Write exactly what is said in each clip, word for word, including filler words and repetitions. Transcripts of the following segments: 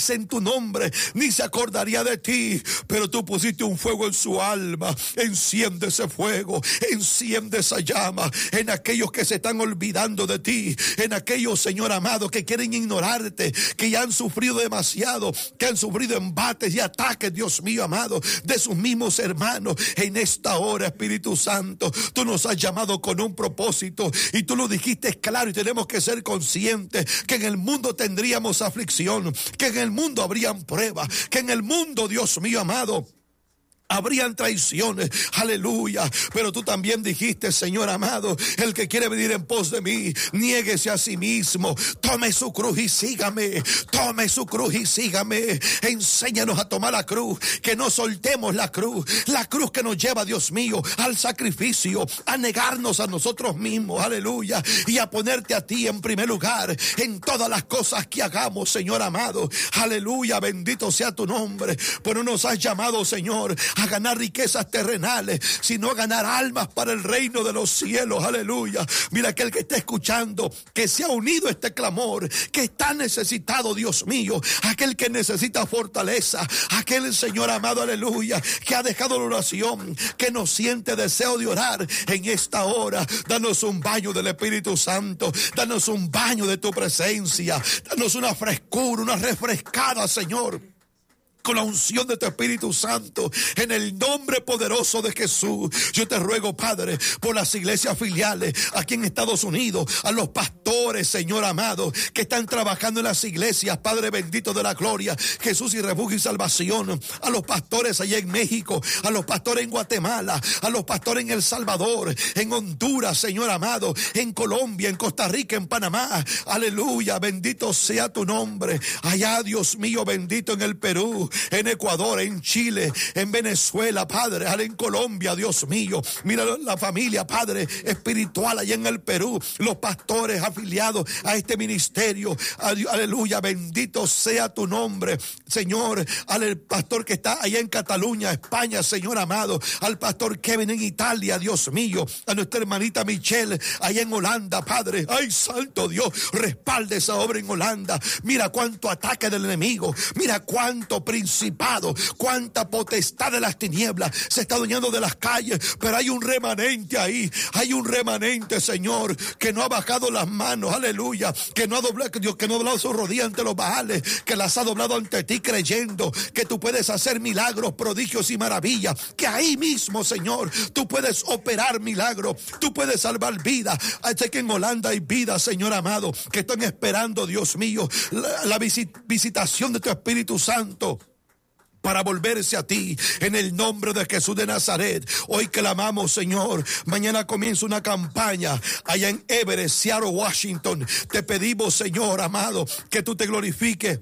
en tu nombre, ni se acordaría de ti, pero tú pusiste un fuego en su alma. Enciende ese fuego, enciende esa llama en aquellos que se están olvidando de ti, en aquellos, Señor amado, que quieren ignorarte, que ya han sufrido demasiado, que han sufrido embates y ataques, Dios mío amado, de sus mismos hermanos. En esta hora, Espíritu Santo, tú nos has llamado con un propósito y tú lo dijiste claro, y tenemos que ser conscientes que en el mundo tendríamos aflicción, que en el mundo habrían pruebas, que en el mundo, Dios mío amado, habrían traiciones, aleluya, pero tú también dijiste, Señor amado, el que quiere venir en pos de mí, niéguese a sí mismo, tome su cruz y sígame, tome su cruz y sígame, enséñanos a tomar la cruz, que no soltemos la cruz, la cruz que nos lleva, Dios mío, al sacrificio, a negarnos a nosotros mismos, aleluya, y a ponerte a ti en primer lugar, en todas las cosas que hagamos, Señor amado, aleluya, bendito sea tu nombre, pero nos has llamado, Señor, a ganar riquezas terrenales, sino a ganar almas para el reino de los cielos, aleluya. Mira, aquel que está escuchando, que se ha unido a este clamor, que está necesitado, Dios mío, aquel que necesita fortaleza, aquel, Señor amado, aleluya, que ha dejado la oración, que no siente deseo de orar en esta hora. Danos un baño del Espíritu Santo, danos un baño de tu presencia, danos una frescura, una refrescada, Señor, con la unción de tu Espíritu Santo, en el nombre poderoso de Jesús. Yo te ruego, Padre, por las iglesias filiales aquí en Estados Unidos, a los pastores, Señor amado, que están trabajando en las iglesias, Padre bendito de la gloria, Jesús y refugio y salvación, a los pastores allá en México, a los pastores en Guatemala, a los pastores en El Salvador, en Honduras, Señor amado, en Colombia, en Costa Rica, en Panamá, aleluya, bendito sea tu nombre, allá, Dios mío, bendito en el Perú, en Ecuador, en Chile, en Venezuela, Padre, en Colombia, Dios mío, mira la familia, Padre, espiritual allá en el Perú, los pastores afiliados a este ministerio, aleluya, bendito sea tu nombre, Señor, al pastor que está allá en Cataluña, España, Señor amado, al pastor Kevin en Italia, Dios mío, a nuestra hermanita Michelle allá en Holanda, Padre, ay santo Dios, respalde esa obra en Holanda. Mira cuánto ataque del enemigo, mira cuánto principado, cuánta potestad de las tinieblas se está adueñando de las calles, pero hay un remanente ahí, hay un remanente, Señor, que no ha bajado las manos, aleluya, que no ha doblado, Dios, que no ha doblado sus rodillas ante los baales, que las ha doblado ante ti creyendo que tú puedes hacer milagros, prodigios y maravillas, que ahí mismo, Señor, tú puedes operar milagros, tú puedes salvar vidas. Sé que en Holanda hay vidas, Señor amado, que están esperando, Dios mío, la, la visit, visitación de tu Espíritu Santo para volverse a ti, en el nombre de Jesús de Nazaret. Hoy clamamos, Señor, mañana comienza una campaña allá en Everett, Seattle, Washington. Te pedimos, Señor amado, que tú te glorifiques,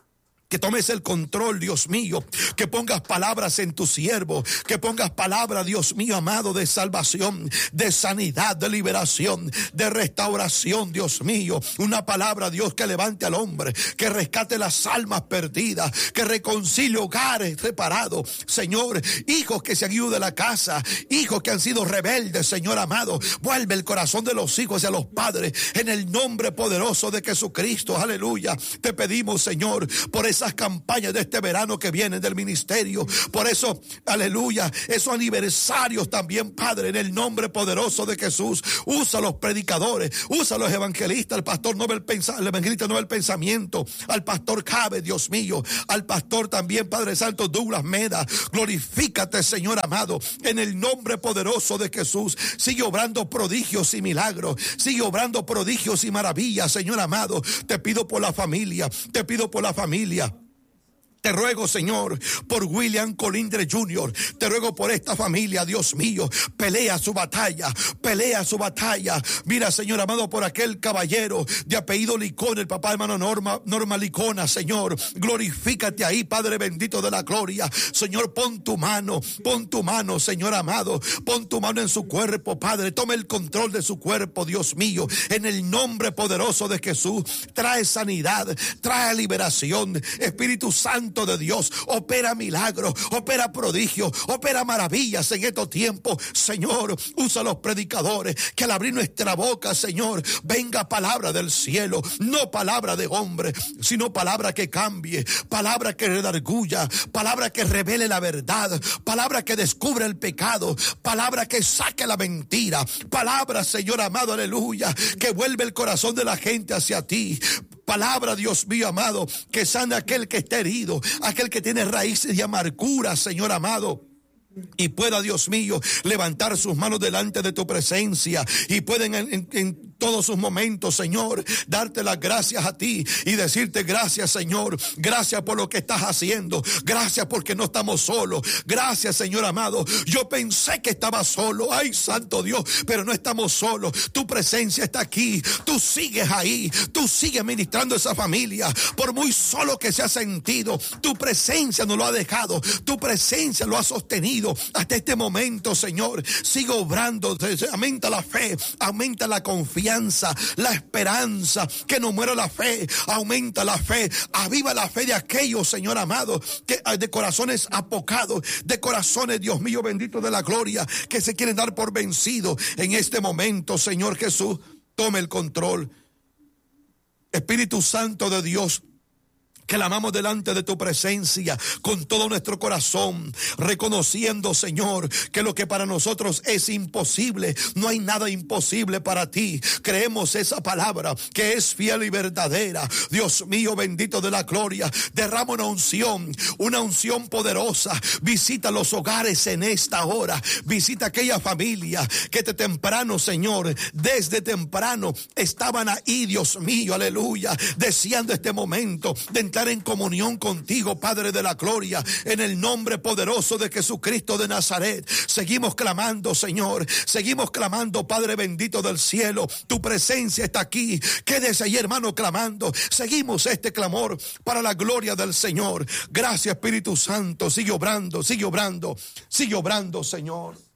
que tomes el control, Dios mío, que pongas palabras en tu siervo, que pongas palabras, Dios mío amado, de salvación, de sanidad, de liberación, de restauración, Dios mío, una palabra, Dios, que levante al hombre, que rescate las almas perdidas, que reconcilie hogares separados, Señor, hijos que se han ido de la casa, hijos que han sido rebeldes, Señor amado, vuelve el corazón de los hijos hacia los padres, en el nombre poderoso de Jesucristo, aleluya. Te pedimos, Señor, por esa esas campañas de este verano que vienen del ministerio, por eso, aleluya, esos aniversarios también, Padre, en el nombre poderoso de Jesús. Usa los predicadores, usa los evangelistas, al pastor Nobel, el evangelista Nobel Pensamiento, al pastor Cabe, Dios mío, al pastor también, Padre Santo, Douglas Meda. Glorifícate, Señor amado, en el nombre poderoso de Jesús. Sigue obrando prodigios y milagros, sigue obrando prodigios y maravillas, Señor amado. Te pido por la familia, te pido por la familia. Te ruego, Señor, por William Colindre junior Te ruego por esta familia, Dios mío. Pelea su batalla, pelea su batalla. Mira, Señor amado, por aquel caballero de apellido Licona, el papá hermano Norma, Norma Licona, Señor. Glorifícate ahí, Padre bendito de la gloria. Señor, pon tu mano, pon tu mano, Señor amado. Pon tu mano en su cuerpo, Padre. Toma el control de su cuerpo, Dios mío. En el nombre poderoso de Jesús. Trae sanidad, trae liberación. Espíritu Santo, Santo de Dios, opera milagros, opera prodigios, opera maravillas en estos tiempos. Señor, usa a los predicadores, que al abrir nuestra boca, Señor, venga palabra del cielo, no palabra de hombre, sino palabra que cambie, palabra que redarguya, palabra que revele la verdad, palabra que descubre el pecado, palabra que saque la mentira, palabra, Señor amado, aleluya, que vuelve el corazón de la gente hacia ti. Palabra, Dios mío amado, que sana a aquel que está herido, aquel que tiene raíces de amargura, Señor amado. Y pueda, Dios mío, levantar sus manos delante de tu presencia. Y pueden en, en, en todos sus momentos, Señor, darte las gracias a ti y decirte gracias, Señor. Gracias por lo que estás haciendo. Gracias porque no estamos solos. Gracias, Señor amado. Yo pensé que estaba solo. Ay, santo Dios, pero no estamos solos. Tu presencia está aquí. Tú sigues ahí. Tú sigues ministrando a esa familia. Por muy solo que se ha sentido, tu presencia no lo ha dejado. Tu presencia lo ha sostenido hasta este momento, Señor. Sigue obrando, aumenta la fe, aumenta la confianza, la esperanza, que no muera la fe, aumenta la fe, aviva la fe de aquellos, Señor amado, que de corazones apocados, de corazones, Dios mío bendito de la gloria, que se quieren dar por vencido en este momento. Señor Jesús, tome el control. Espíritu Santo de Dios, clamamos delante de tu presencia con todo nuestro corazón, reconociendo, Señor, que lo que para nosotros es imposible, no hay nada imposible para ti. Creemos esa palabra que es fiel y verdadera. Dios mío bendito de la gloria, derrama una unción, una unción poderosa. Visita los hogares en esta hora. Visita aquella familia que de temprano, Señor, desde temprano estaban ahí, Dios mío, aleluya, deseando este momento de entrar en comunión contigo, Padre de la gloria, en el nombre poderoso de Jesucristo de Nazaret. Seguimos clamando, Señor, seguimos clamando, Padre bendito del cielo, tu presencia está aquí. Quédese ahí, hermano, clamando. Seguimos este clamor para la gloria del Señor. Gracias, Espíritu Santo, sigue obrando, sigue obrando, sigue obrando, Señor.